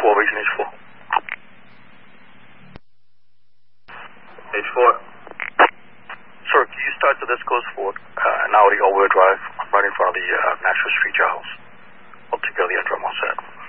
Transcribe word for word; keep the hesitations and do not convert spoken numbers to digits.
four, reason H four. H four. Sir, can you start the This Goes Ford, uh, an Audi all-wheel drive right in front of the uh, Nashville Street House? Altogether, the Androm all set.